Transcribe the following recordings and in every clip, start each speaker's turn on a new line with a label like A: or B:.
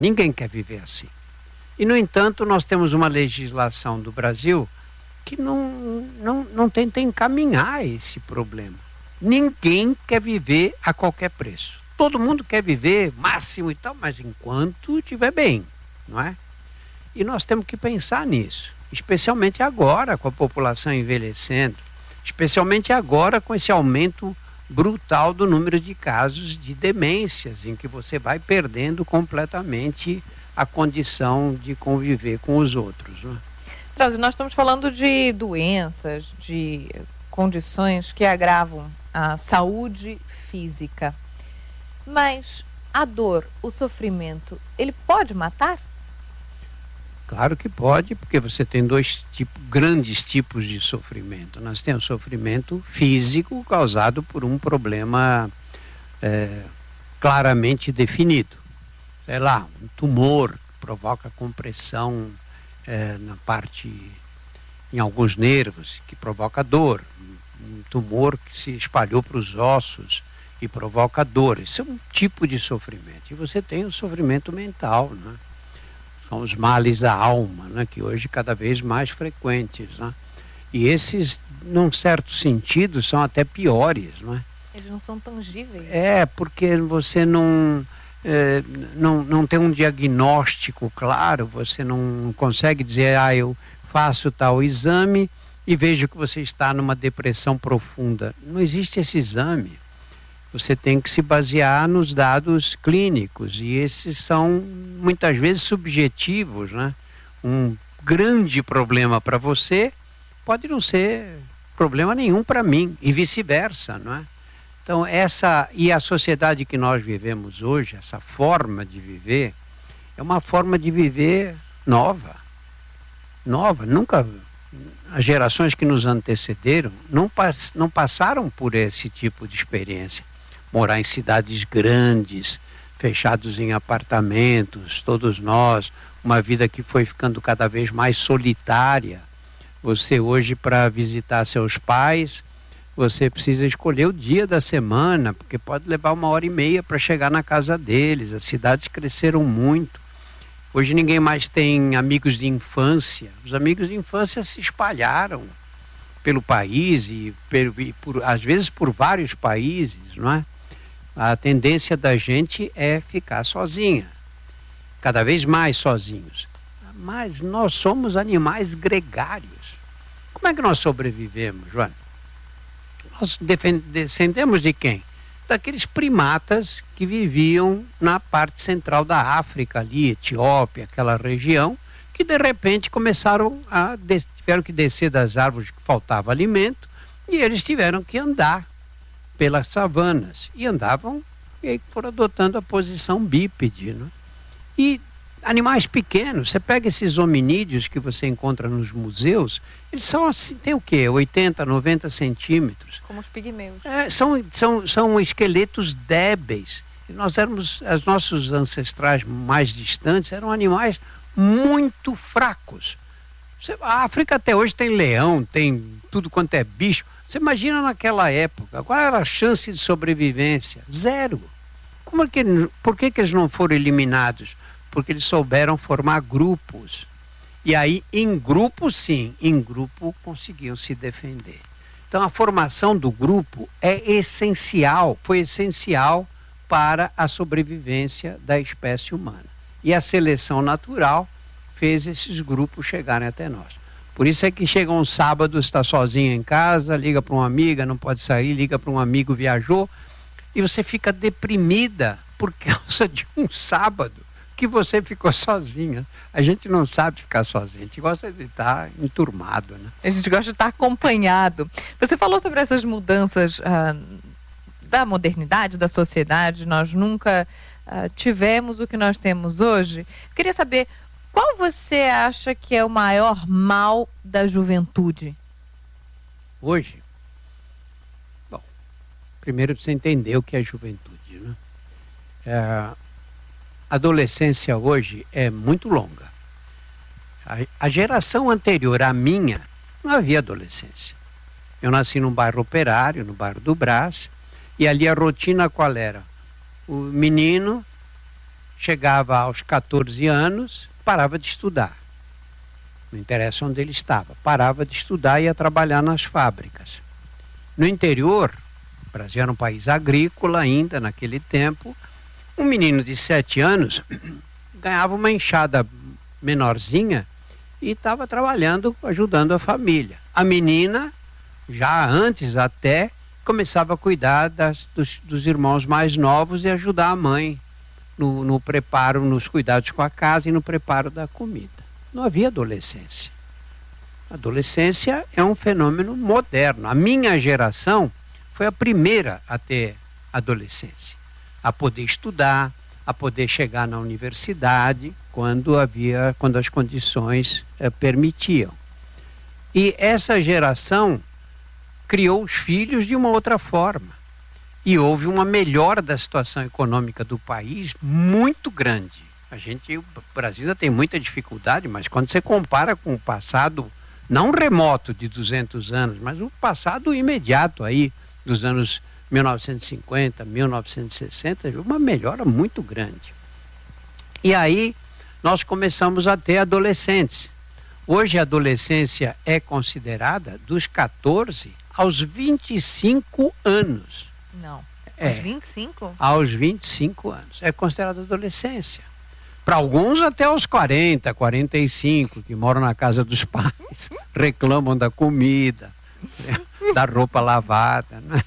A: Ninguém quer viver assim. E, no entanto, nós temos uma legislação do Brasil que não tenta encaminhar esse problema. Ninguém quer viver a qualquer preço. Todo mundo quer viver máximo e tal, mas enquanto estiver bem, não é? E nós temos que pensar nisso, especialmente agora com a população envelhecendo, especialmente agora com esse aumento brutal do número de casos de demências, em que você vai perdendo completamente a condição de conviver com os outros, não é?
B: Drauzio, nós estamos falando de doenças, de condições que agravam a saúde física. Mas a dor, o sofrimento, ele pode matar?
A: Claro que pode, porque você tem dois grandes tipos de sofrimento. Nós temos o sofrimento físico causado por um problema claramente definido. Sei lá, um tumor que provoca compressão na parte, em alguns nervos, que provoca dor. Um tumor que se espalhou para os ossos e provoca dor. Isso é um tipo de sofrimento. E você tem o sofrimento mental, né? São os males da alma, né? Que hoje cada vez mais frequentes, né? E esses, num certo sentido, são até piores, não é?
B: Eles não são tangíveis.
A: Porque você não tem um diagnóstico claro, você não consegue dizer, eu faço tal exame e vejo que você está numa depressão profunda. Não existe esse exame. Você tem que se basear nos dados clínicos, e esses são muitas vezes subjetivos, né? Um grande problema para você pode não ser problema nenhum para mim, e vice-versa, não é? Então, a sociedade que nós vivemos hoje, essa forma de viver, é uma forma de viver nova. Nunca, as gerações que nos antecederam não passaram por esse tipo de experiência. Morar em cidades grandes, fechados em apartamentos, todos nós, uma vida que foi ficando cada vez mais solitária. Você hoje, para visitar seus pais, você precisa escolher o dia da semana, porque pode levar 1h30 para chegar na casa deles. As cidades cresceram muito. Hoje ninguém mais tem amigos de infância. Os amigos de infância se espalharam pelo país às vezes por vários países, não é? A tendência da gente é ficar sozinha, cada vez mais sozinhos. Mas nós somos animais gregários. Como é que nós sobrevivemos, Joana? Nós descendemos de quem? Daqueles primatas que viviam na parte central da África, ali, Etiópia, aquela região, que de repente tiveram que descer das árvores que faltava alimento, e eles tiveram que andar pelas savanas, e andavam, e aí foram adotando a posição bípede, né? E animais pequenos, você pega esses hominídeos que você encontra nos museus, eles são assim, tem o quê? 80, 90 centímetros.
B: Como os pigmeus.
A: São esqueletos débeis. E os nossos ancestrais mais distantes eram animais muito fracos. A África até hoje tem leão, tem tudo quanto é bicho. Você imagina naquela época, qual era a chance de sobrevivência? Zero. Por que eles não foram eliminados? Porque eles souberam formar grupos. E aí, em grupo, sim, em grupo conseguiam se defender. Então, a formação do grupo foi essencial para a sobrevivência da espécie humana. E a seleção natural fez esses grupos chegarem até nós. Por isso é que chega um sábado, está sozinho em casa, liga para uma amiga, não pode sair, liga para um amigo, viajou, e você fica deprimida por causa de um sábado que você ficou sozinha. A gente não sabe ficar sozinho, a gente gosta de estar enturmado, né?
B: A gente gosta de estar acompanhado. Você falou sobre essas mudanças da modernidade, da sociedade. Nós nunca tivemos o que nós temos hoje. Eu queria saber, qual você acha que é o maior mal da juventude?
A: Hoje? Bom, primeiro precisa entender o que é juventude, né? A adolescência hoje é muito longa. A geração anterior à minha não havia adolescência. Eu nasci num bairro operário, no bairro do Brás, e ali a rotina qual era? O menino chegava aos 14 anos, parava de estudar. Não interessa onde ele estava, parava de estudar e ia trabalhar nas fábricas. No interior, o Brasil era um país agrícola ainda naquele tempo, um menino de 7 anos ganhava uma enxada menorzinha e estava trabalhando, ajudando a família. A menina, já antes até, começava a cuidar dos irmãos mais novos e ajudar a mãe no preparo, nos cuidados com a casa e no preparo da comida. Não havia adolescência. A adolescência é um fenômeno moderno. A minha geração foi a primeira a ter adolescência, a poder estudar, a poder chegar na universidade quando as condições permitiam. E essa geração criou os filhos de uma outra forma. E houve uma melhora da situação econômica do país muito grande. O Brasil ainda tem muita dificuldade, mas quando você compara com o passado, não remoto de 200 anos, mas o passado imediato aí, dos anos 1950, 1960, uma melhora muito grande. E aí nós começamos a ter adolescentes. Hoje a adolescência é considerada dos 14 aos 25 anos.
B: Não, aos 25?
A: Aos 25 anos. É considerada adolescência. Para alguns até aos 40, 45, que moram na casa dos pais, reclamam da comida, da roupa lavada, né?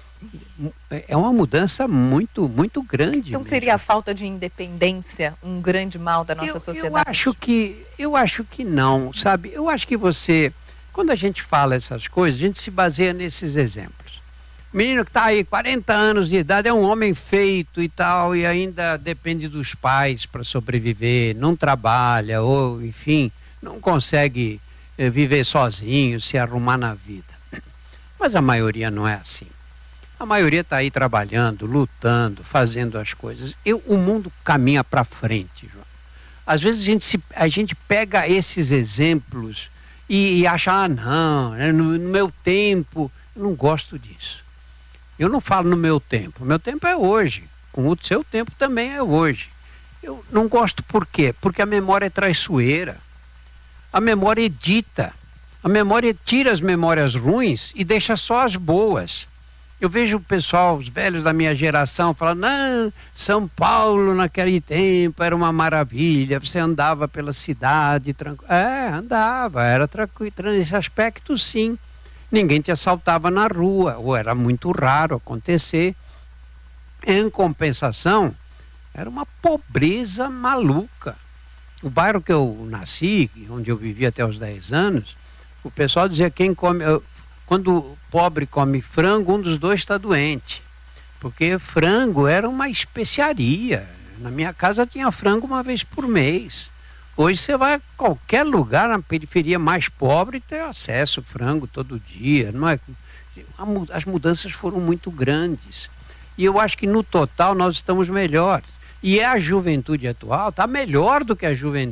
A: É uma mudança muito, muito grande.
B: Então
A: mesmo.
B: Seria a falta de independência um grande mal da nossa sociedade?
A: Eu acho que não, sabe? Eu acho que quando a gente fala essas coisas, a gente se baseia nesses exemplos. O menino que está aí, 40 anos de idade, é um homem feito e tal, e ainda depende dos pais para sobreviver, não trabalha, ou enfim, não consegue viver sozinho, se arrumar na vida. Mas a maioria não é assim. A maioria está aí trabalhando, lutando, fazendo as coisas. O mundo caminha para frente, João. Às vezes a gente pega esses exemplos e acha, não, no meu tempo, eu não gosto disso. Eu não falo no meu tempo. O meu tempo é hoje. Com o seu tempo também é hoje. Eu não gosto por quê? Porque a memória é traiçoeira. A memória edita. A memória tira as memórias ruins e deixa só as boas. Eu vejo o pessoal, os velhos da minha geração, falando, não, São Paulo naquele tempo era uma maravilha, você andava pela cidade, tranquilo. Andava, era tranquilo, nesse aspecto sim. Ninguém te assaltava na rua, ou era muito raro acontecer. Em compensação, era uma pobreza maluca. O bairro que eu nasci, onde eu vivi até os 10 anos, o pessoal dizia, quando o pobre come frango, um dos dois está doente. Porque frango era uma especiaria. Na minha casa tinha frango uma vez por mês. Hoje você vai a qualquer lugar na periferia mais pobre e tem acesso ao frango todo dia. Não é? As mudanças foram muito grandes. E eu acho que no total nós estamos melhores. E a juventude atual está melhor do que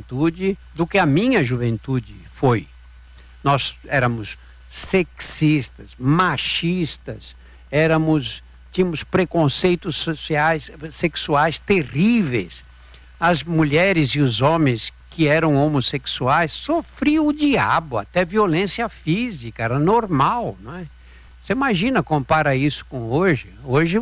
A: a minha juventude foi. Nós éramos sexistas, machistas, tínhamos preconceitos sexuais terríveis. As mulheres e os homens que eram homossexuais sofriam o diabo, até violência física, era normal, não é? Você imagina, compara isso com hoje. Hoje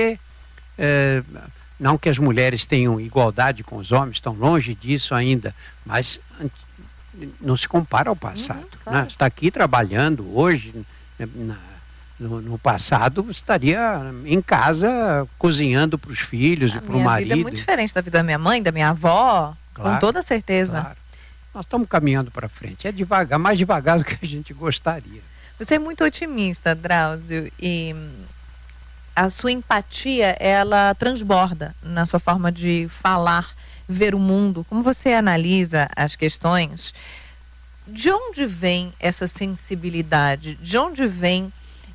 A: não que as mulheres tenham igualdade com os homens, estão longe disso ainda, mas não se compara ao passado.
B: Claro.
A: Né? Está aqui trabalhando hoje, no passado estaria em casa cozinhando para os filhos e para o marido.
B: A vida é muito diferente da vida da minha mãe, da minha avó,
A: claro,
B: com toda certeza.
A: Claro. Nós estamos caminhando para frente, é devagar, mais devagar do que a gente gostaria.
B: Você é muito otimista, Drauzio, e a sua empatia, ela transborda na sua forma de falar, ver o mundo. Como você analisa as questões, de onde vem essa sensibilidade? De onde vem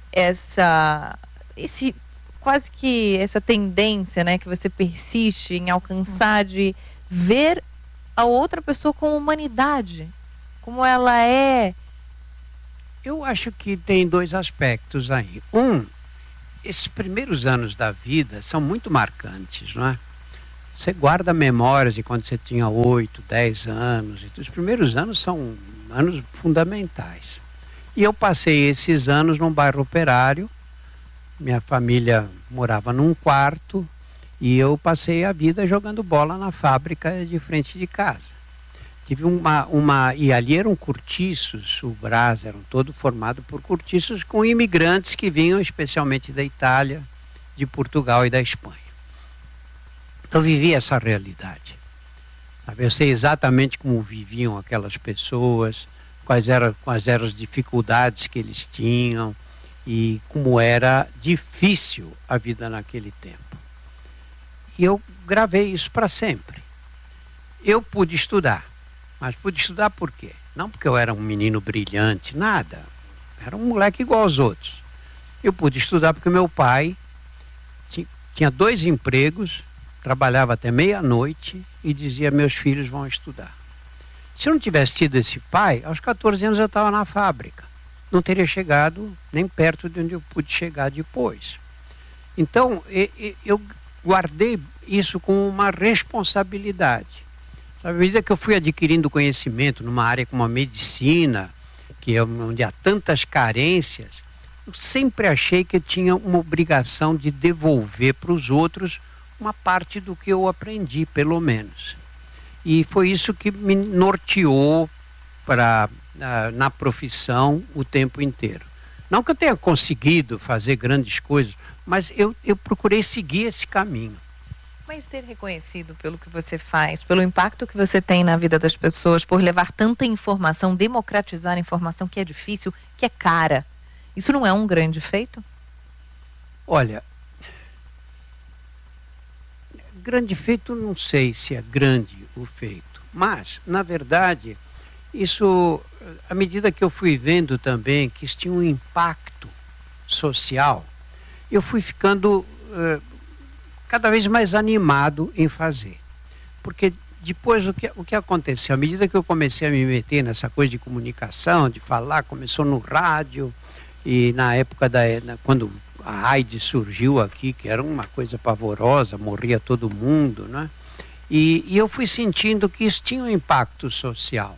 B: quase que essa tendência, né, que você persiste em alcançar de ver a outra pessoa com humanidade, como ela é?
A: Eu acho que tem dois aspectos aí. Esses primeiros anos da vida são muito marcantes, não é? você guarda memórias de quando você tinha 8, 10 anos. E os primeiros anos são anos fundamentais. E eu passei esses anos num bairro operário. Minha família morava num quarto e eu passei a vida jogando bola na fábrica de frente de casa. Tive e ali eram cortiços, o Brás era todo formado por cortiços com imigrantes que vinham especialmente da Itália, de Portugal e da Espanha. Então vivi essa realidade. Eu sei exatamente como viviam aquelas pessoas, quais eram as dificuldades que eles tinham e como era difícil a vida naquele tempo. E eu gravei isso para sempre. Eu pude estudar, mas pude estudar por quê? Não porque eu era um menino brilhante, nada. Era um moleque igual aos outros. Eu pude estudar porque meu pai tinha 2 empregos, trabalhava até meia-noite e dizia: meus filhos vão estudar. Se eu não tivesse tido esse pai, aos 14 anos eu estava na fábrica. Não teria chegado nem perto de onde eu pude chegar depois. Então, eu guardei isso como uma responsabilidade. À medida que eu fui adquirindo conhecimento numa área como a medicina, que é onde há tantas carências, eu sempre achei que eu tinha uma obrigação de devolver para os outros uma parte do que eu aprendi, pelo menos. E foi isso que me norteou na profissão o tempo inteiro. Não que eu tenha conseguido fazer grandes coisas, mas eu procurei seguir esse caminho.
B: Mas ser reconhecido pelo que você faz, pelo impacto que você tem na vida das pessoas, por levar tanta informação, democratizar a informação que é difícil, que é cara, isso não é um grande feito?
A: Olha, grande feito não sei se é grande o feito, mas, na verdade, isso, à medida que eu fui vendo também que isso tinha um impacto social, eu fui ficando cada vez mais animado em fazer. Porque depois o que aconteceu, à medida que eu comecei a me meter nessa coisa de comunicação, de falar, começou no rádio, e na época quando a AIDS surgiu aqui, que era uma coisa pavorosa, morria todo mundo, né? E eu fui sentindo que isso tinha um impacto social.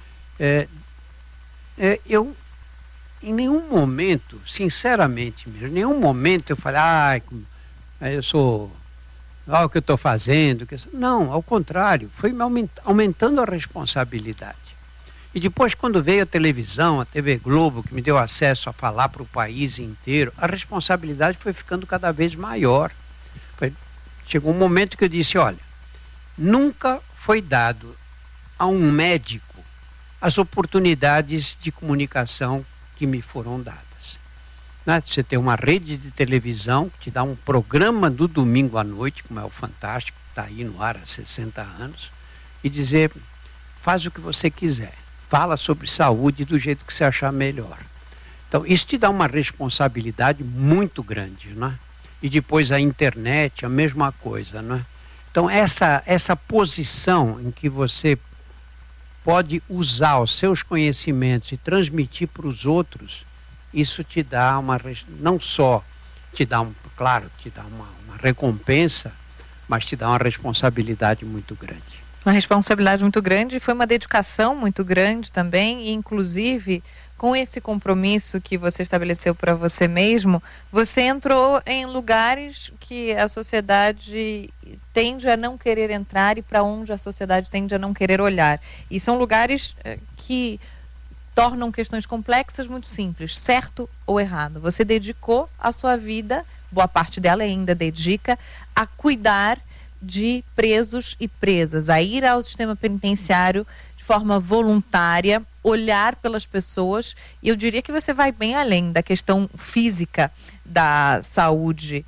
A: Eu, em nenhum momento, sinceramente mesmo, em nenhum momento eu falei, eu sou, olha o que eu estou fazendo. Não, ao contrário, foi aumentando a responsabilidade. E depois, quando veio a televisão, a TV Globo, que me deu acesso a falar para o país inteiro, a responsabilidade foi ficando cada vez maior. Chegou um momento que eu disse, olha, nunca foi dado a um médico as oportunidades de comunicação que me foram dadas. Né? Você tem uma rede de televisão que te dá um programa do domingo à noite, como é o Fantástico, que está aí no ar há 60 anos, e dizer, faz o que você quiser. Fala sobre saúde do jeito que você achar melhor. Então, isso te dá uma responsabilidade muito grande, né? E depois a internet, a mesma coisa, né? Então, essa posição em que você pode usar os seus conhecimentos e transmitir para os outros, isso te dá não só te dá claro, te dá uma recompensa, mas te dá uma responsabilidade muito grande.
B: Uma responsabilidade muito grande, foi uma dedicação muito grande também, e inclusive com esse compromisso que você estabeleceu para você mesmo, você entrou em lugares que a sociedade tende a não querer entrar e para onde a sociedade tende a não querer olhar. E são lugares que tornam questões complexas muito simples, certo ou errado. Você dedicou a sua vida, boa parte dela ainda dedica, a cuidar de presos e presas, a ir ao sistema penitenciário de forma voluntária, olhar pelas pessoas, e eu diria que você vai bem além da questão física da saúde.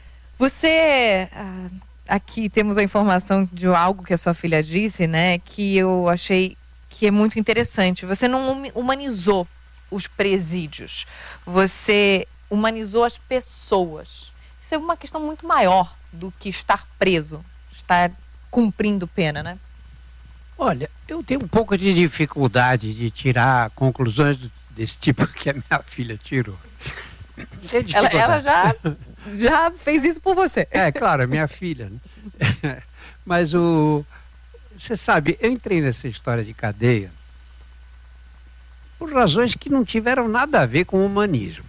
B: Você, aqui temos a informação de algo que a sua filha disse, né, que eu achei que é muito interessante. Você não humanizou os presídios, você humanizou as pessoas. Isso é uma questão muito maior do que estar preso, estar cumprindo pena, né?
A: Olha, eu tenho um pouco de dificuldade de tirar conclusões desse tipo que a minha filha tirou.
B: Ela já fez isso por você.
A: É, claro, minha filha. Né? Mas você sabe, eu entrei nessa história de cadeia por razões que não tiveram nada a ver com o humanismo.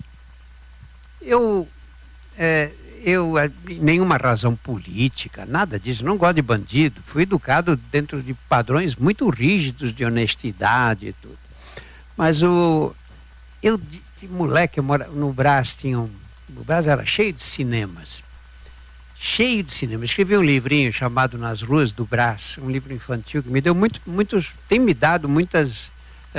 A: Nenhuma razão política, nada disso, não gosto de bandido, fui educado dentro de padrões muito rígidos de honestidade e tudo. Mas de moleque, eu morava no Brás, o Brás era cheio de cinemas. Cheio de cinema. Escrevi um livrinho chamado Nas Ruas do Brás, um livro infantil que me deu tem me dado muitas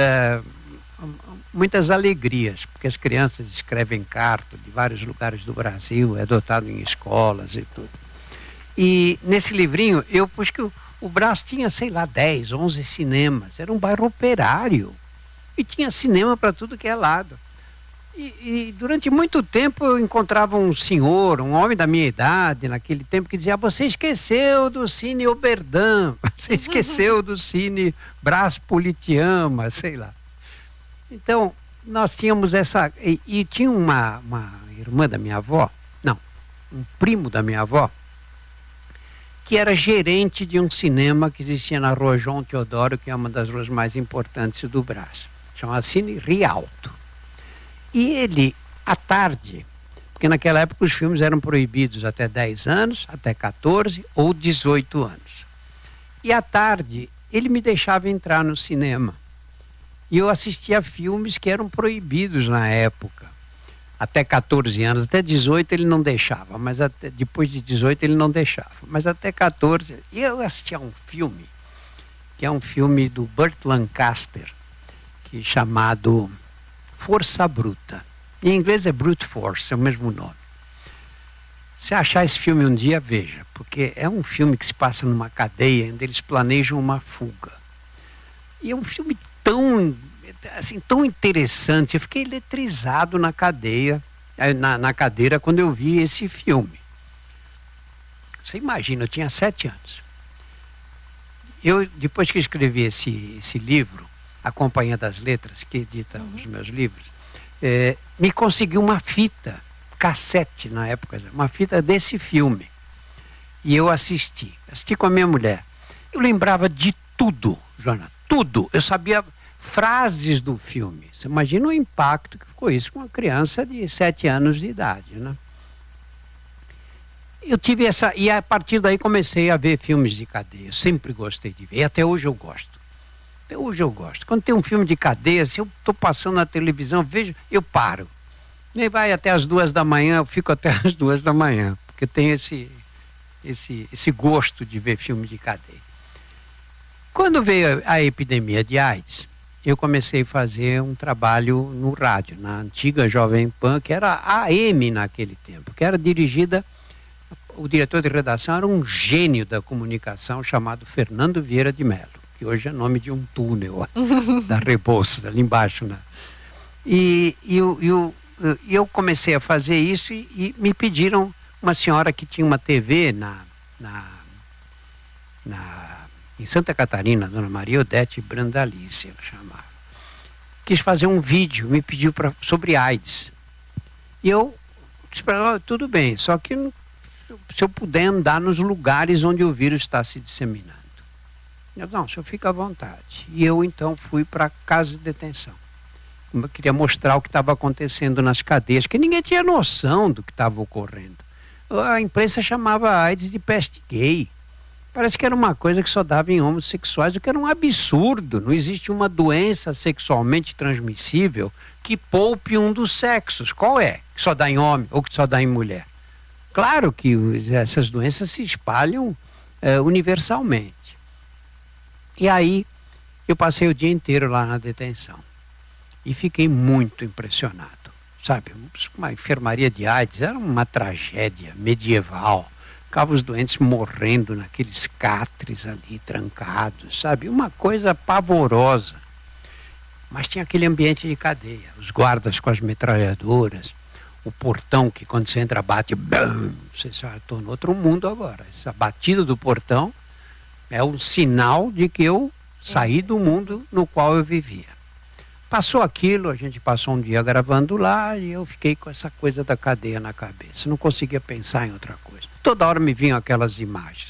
A: alegrias, porque as crianças escrevem carta de vários lugares do Brasil, é adotado em escolas e tudo. E nesse livrinho eu pus que o Brás tinha, sei lá, 10, 11 cinemas, era um bairro operário e tinha cinema para tudo que é lado. E durante muito tempo eu encontrava um senhor, um homem da minha idade, naquele tempo, que dizia: você esqueceu do Cine Oberdan, você esqueceu do Cine Brás Politeama, sei lá. Então, nós tínhamos essa... E tinha uma irmã da minha avó, não, um primo da minha avó, que era gerente de um cinema que existia na rua João Teodoro, que é uma das ruas mais importantes do Brás. Chamava Cine Rialto. E ele, à tarde, porque naquela época os filmes eram proibidos até 10 anos, até 14 ou 18 anos. E à tarde, ele me deixava entrar no cinema. E eu assistia a filmes que eram proibidos na época. Até 14 anos, até 18 ele não deixava, mas depois de 18 ele não deixava. Mas até 14, e eu assistia a um filme, que é um filme do Burt Lancaster, que é chamado Força Bruta. Em inglês é Brute Force, é o mesmo nome. Se achar esse filme um dia, veja, porque é um filme que se passa numa cadeia onde eles planejam uma fuga. E é um filme tão interessante. Eu fiquei eletrizado na cadeia, na cadeira quando eu vi esse filme. Você imagina, eu tinha 7 anos. Depois que escrevi esse livro, A Companhia das Letras, que edita os meus livros, me conseguiu uma fita, cassete na época, uma fita desse filme. E eu assisti com a minha mulher. Eu lembrava de tudo, Joana, tudo. Eu sabia frases do filme. Você imagina o impacto que ficou isso com uma criança de 7 anos de idade, né? Eu tive e a partir daí comecei a ver filmes de cadeia. Sempre gostei de ver, e até hoje eu gosto. Até hoje eu gosto. Quando tem um filme de cadeia, se eu estou passando na televisão, vejo, eu paro. E vai até as 2 da manhã, eu fico até as 2 da manhã, porque tem esse gosto de ver filme de cadeia. Quando veio a epidemia de AIDS, eu comecei a fazer um trabalho no rádio, na antiga Jovem Pan, que era AM naquele tempo, que era dirigida... O diretor de redação era um gênio da comunicação chamado Fernando Vieira de Mello, que hoje é nome de um túnel da Rebouças, ali embaixo, né? E eu comecei a fazer isso e me pediram, uma senhora que tinha uma TV em Santa Catarina, Dona Maria Odete Brandalice, ela chamava, quis fazer um vídeo, me pediu sobre AIDS. E eu disse para ela: tudo bem, só que se eu puder andar nos lugares onde o vírus está se disseminando. Não, o senhor fica à vontade. E eu então fui para a casa de detenção. Eu queria mostrar o que estava acontecendo nas cadeias, que ninguém tinha noção do que estava ocorrendo. A imprensa chamava a AIDS de peste gay. Parece que era uma coisa que só dava em homossexuais, o que era um absurdo. Não existe uma doença sexualmente transmissível que poupe um dos sexos. Qual é? Que só dá em homem ou que só dá em mulher? Claro que essas doenças se espalham universalmente. E aí eu passei o dia inteiro lá na detenção e fiquei muito impressionado. Sabe, uma enfermaria de AIDS era uma tragédia medieval. Ficavam os doentes morrendo naqueles catres ali, trancados, sabe? Uma coisa pavorosa. Mas tinha aquele ambiente de cadeia, os guardas com as metralhadoras, o portão que quando você entra bate, bam, você já estou no outro mundo agora. Essa batida do portão é um sinal de que eu saí do mundo no qual eu vivia. Passou aquilo, a gente passou um dia gravando lá e eu fiquei com essa coisa da cadeia na cabeça. Não conseguia pensar em outra coisa. Toda hora me vinham aquelas imagens.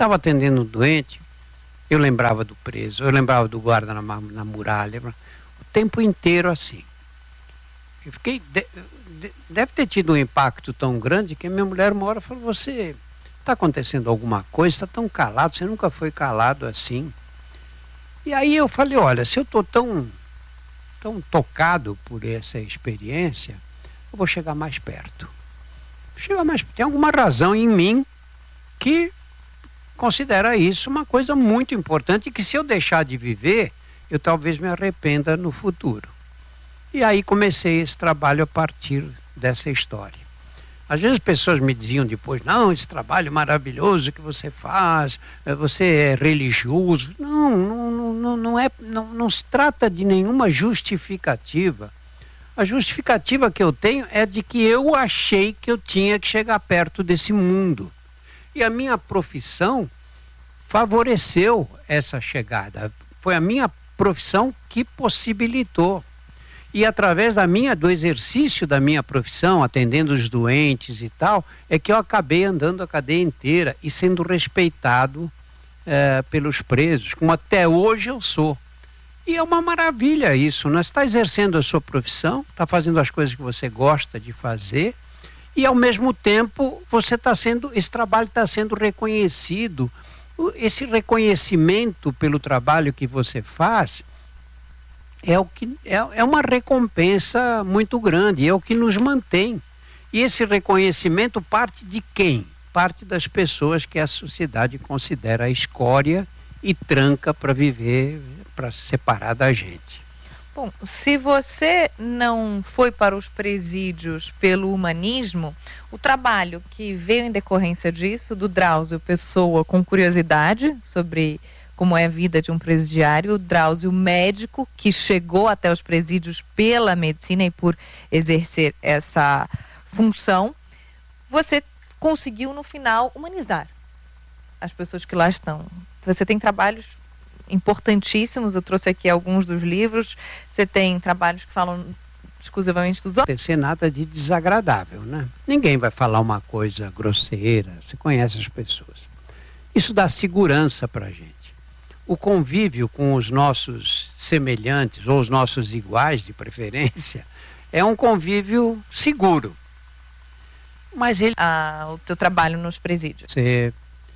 A: estava atendendo um doente, eu lembrava do preso, eu lembrava do guarda na muralha, o tempo inteiro assim. Eu fiquei... Deve ter tido um impacto tão grande que a minha mulher uma hora falou, você está acontecendo alguma coisa, está tão calado, você nunca foi calado assim. E aí eu falei, olha, se eu estou tão tocado por essa experiência, eu vou chegar mais perto. Tem alguma razão em mim que considera isso uma coisa muito importante e que se eu deixar de viver, eu talvez me arrependa no futuro. E aí comecei esse trabalho a partir dessa história. Às vezes as pessoas me diziam depois, não, esse trabalho maravilhoso que você faz, você é religioso. Não se trata de nenhuma justificativa. A justificativa que eu tenho é de que eu achei que eu tinha que chegar perto desse mundo. E a minha profissão favoreceu essa chegada. Foi a minha profissão que possibilitou. E através do exercício da minha profissão, atendendo os doentes e tal, é que eu acabei andando a cadeia inteira e sendo respeitado pelos presos, como até hoje eu sou. E é uma maravilha isso, né? Você está exercendo a sua profissão, está fazendo as coisas que você gosta de fazer e ao mesmo tempo esse trabalho está sendo reconhecido. Esse reconhecimento pelo trabalho que você faz é uma recompensa muito grande, é o que nos mantém. E esse reconhecimento parte de quem? Parte das pessoas que a sociedade considera a escória e tranca para viver, para se separar da gente.
B: Bom, se você não foi para os presídios pelo humanismo, o trabalho que veio em decorrência disso, do Drauzio Pessoa, com curiosidade sobre como é a vida de um presidiário, o Drauzio médico, que chegou até os presídios pela medicina e por exercer essa função, você conseguiu no final humanizar as pessoas que lá estão. Você tem trabalhos importantíssimos, eu trouxe aqui alguns dos livros, você tem trabalhos que falam exclusivamente dos homens.
A: Não tem nada de desagradável, né? Ninguém vai falar uma coisa grosseira, você conhece as pessoas. Isso dá segurança para a gente. O convívio com os nossos semelhantes, ou os nossos iguais, de preferência, é um convívio seguro. Mas
B: o teu trabalho nos presídios.
A: Você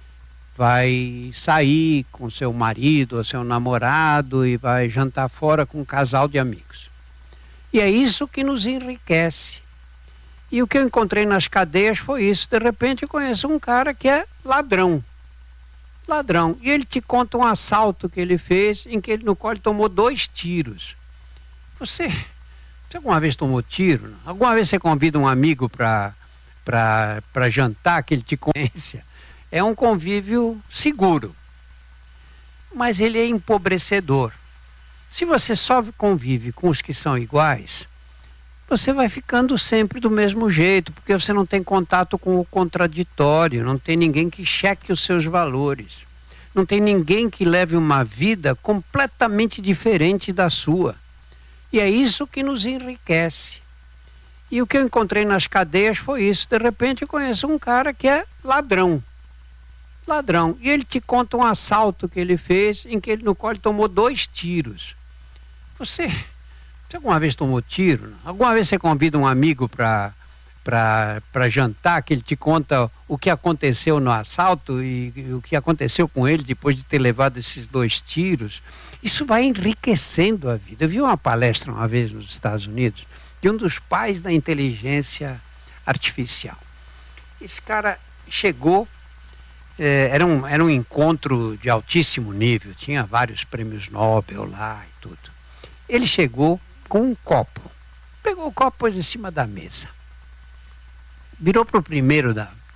A: vai sair com seu marido ou seu namorado e vai jantar fora com um casal de amigos. E é isso que nos enriquece. E o que eu encontrei nas cadeias foi isso. De repente eu conheço um cara que é ladrão. E ele te conta um assalto que ele fez, no qual ele tomou 2 tiros. Você alguma vez tomou tiro? Alguma vez você convida um amigo para jantar que ele te conhece? É um convívio seguro, mas ele é empobrecedor. Se você só convive com os que são iguais, você vai ficando sempre do mesmo jeito, porque você não tem contato com o contraditório, não tem ninguém que cheque os seus valores, não tem ninguém que leve uma vida completamente diferente da sua. E é isso que nos enriquece. E o que eu encontrei nas cadeias foi isso. De repente eu conheço um cara que é ladrão. E ele te conta um assalto que ele fez, no qual ele tomou 2 tiros. Você alguma vez tomou tiro? Alguma vez você convida um amigo para jantar, que ele te conta o que aconteceu no assalto e o que aconteceu com ele depois de ter levado esses 2 tiros? Isso vai enriquecendo a vida. Eu vi uma palestra uma vez nos Estados Unidos de um dos pais da inteligência artificial. Esse cara chegou, era um encontro de altíssimo nível, tinha vários prêmios Nobel lá e tudo. Ele chegou com um copo, pegou o copo, pôs em cima da mesa, virou para o primeiro,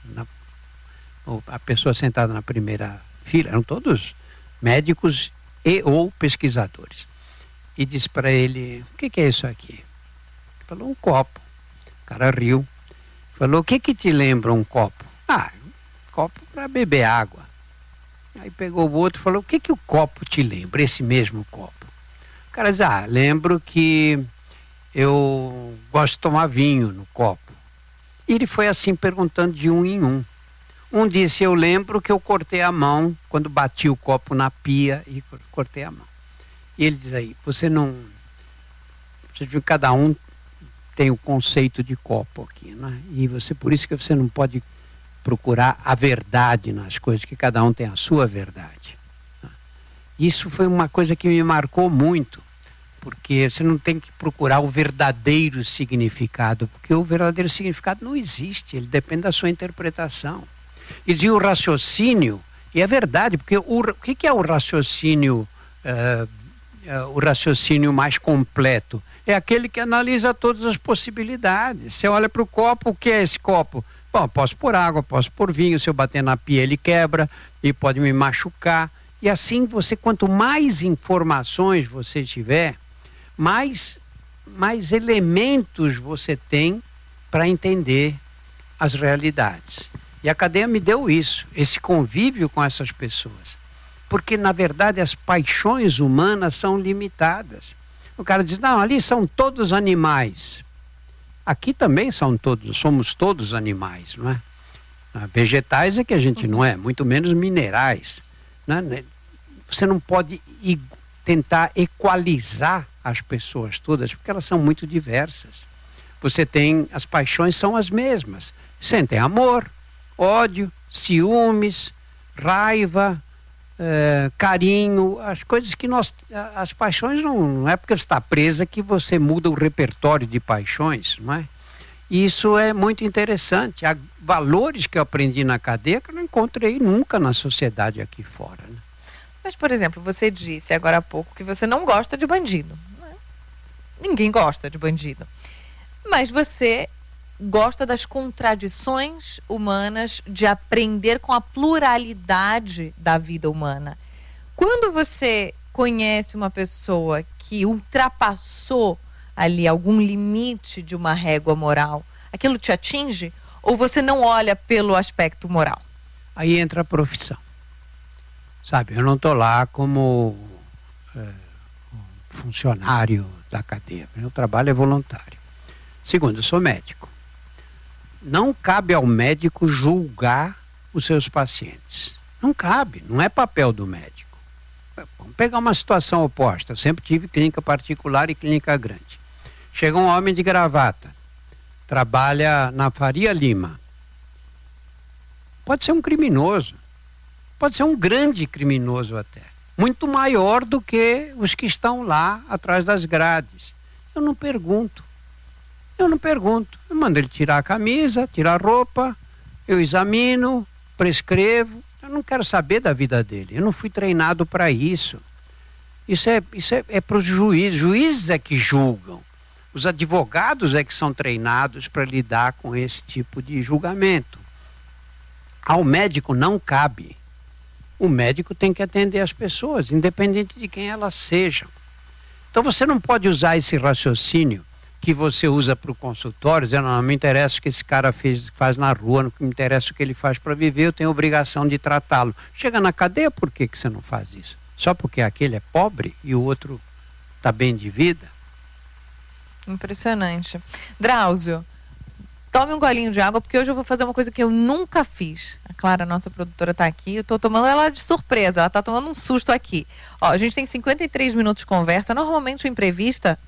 A: a pessoa sentada na primeira fila, eram todos médicos e ou pesquisadores, e disse para ele: o que é isso aqui? Ele falou: um copo. O cara riu, falou: o que te lembra um copo? Um copo para beber água. Aí pegou o outro e falou: o que o copo te lembra, esse mesmo copo? O cara diz: lembro que eu gosto de tomar vinho no copo. E ele foi assim perguntando de um em um. Um disse, eu lembro que eu cortei a mão quando bati o copo na pia e cortei a mão. E ele diz aí, você viu que cada um tem o conceito de copo aqui, né? E por isso que você não pode procurar a verdade nas coisas, que cada um tem a sua verdade. Isso foi uma coisa que me marcou muito, porque você não tem que procurar o verdadeiro significado, porque o verdadeiro significado não existe, ele depende da sua interpretação. E o raciocínio, e é verdade, porque o que é o raciocínio mais completo? É aquele que analisa todas as possibilidades. Você olha para o copo, o que é esse copo? Bom, posso pôr água, posso pôr vinho, se eu bater na pia ele quebra, ele pode me machucar. E assim quanto mais informações você tiver, mais elementos você tem para entender as realidades. E a cadeia me deu isso, esse convívio com essas pessoas. Porque, na verdade, as paixões humanas são limitadas. O cara diz, não, ali são todos animais. Aqui também somos todos animais, não é? Vegetais é que a gente não é, muito menos minerais. Né? Você não pode tentar equalizar as pessoas todas, porque elas são muito diversas. As paixões são as mesmas. Sentem amor, ódio, ciúmes, raiva, carinho, as coisas que as paixões não é porque você está presa que você muda o repertório de paixões, não é? E isso é muito interessante. Há valores que eu aprendi na cadeia que eu não encontrei nunca na sociedade aqui fora, né?
B: Mas, por exemplo, você disse agora há pouco que você não gosta de bandido, né? Ninguém gosta de bandido. Mas você gosta das contradições humanas, de aprender com a pluralidade da vida humana. Quando você conhece uma pessoa que ultrapassou ali algum limite de uma régua moral, aquilo te atinge? Ou você não olha pelo aspecto moral?
A: Aí entra a profissão. Sabe, eu não estou lá como funcionário da cadeia. Meu trabalho é voluntário. Segundo, eu sou médico. Não cabe ao médico julgar os seus pacientes. Não cabe, não é papel do médico. Vamos pegar uma situação oposta. Eu sempre tive clínica particular e clínica grande. Chega um homem de gravata, trabalha na Faria Lima. Pode ser um criminoso, pode ser um grande criminoso até. Muito maior do que os que estão lá atrás das grades. Eu não pergunto. Eu mando ele tirar a camisa, tirar a roupa, eu examino, prescrevo. Eu não quero saber da vida dele. Eu não fui treinado para isso. Isso é para os juízes. Juízes é que julgam. Os advogados é que são treinados para lidar com esse tipo de julgamento. Ao médico não cabe. O médico tem que atender as pessoas, independente de quem elas sejam. Então você não pode usar esse raciocínio que você usa para o consultório, dizendo, não me interessa o que esse cara faz na rua, não me interessa o que ele faz para viver, eu tenho a obrigação de tratá-lo. Chega na cadeia, por que você não faz isso? Só porque aquele é pobre e o outro está bem de vida?
B: Impressionante. Drauzio, tome um golinho de água, porque hoje eu vou fazer uma coisa que eu nunca fiz. A Clara, nossa produtora, está aqui, eu estou tomando ela de surpresa, ela está tomando um susto aqui. Ó, a gente tem 53 minutos de conversa, normalmente o Imprevista,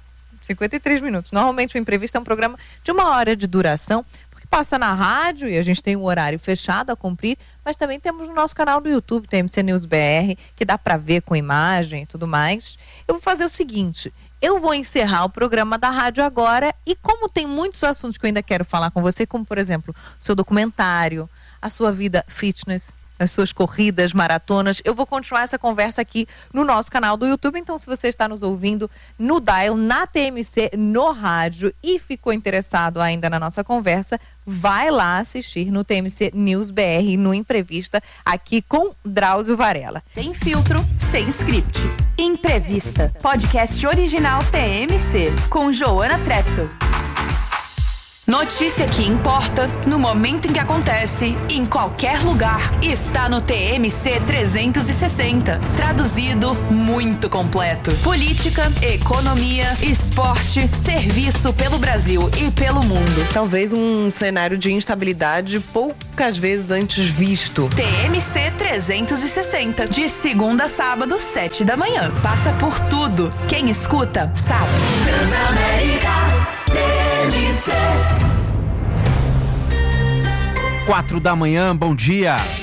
B: 53 minutos. Normalmente o Imprevista é um programa de 1 hora de duração, porque passa na rádio e a gente tem um horário fechado a cumprir, mas também temos no nosso canal do YouTube, TMC News BR, que dá para ver com imagem e tudo mais. Eu vou fazer o seguinte, eu vou encerrar o programa da rádio agora e como tem muitos assuntos que eu ainda quero falar com você, como por exemplo, o seu documentário, a sua vida fitness, as suas corridas, maratonas, eu vou continuar essa conversa aqui no nosso canal do YouTube. Então, se você está nos ouvindo no Dial, na TMC, no rádio e ficou interessado ainda na nossa conversa, vai lá assistir no TMC News BR, no Imprevista, aqui com Drauzio Varela.
C: Sem filtro, sem script. Imprevista, podcast original TMC, com Joana Treptow. Notícia que importa no momento em que acontece, em qualquer lugar. Está no TMC 360. Traduzido, muito completo. Política, economia, esporte, serviço pelo Brasil e pelo mundo.
D: Talvez um cenário de instabilidade poucas vezes antes visto.
C: TMC 360. De segunda a sábado, 7 da manhã. Passa por tudo. Quem escuta, sabe.
E: Transamérica TMC.
F: 4 da manhã, bom dia.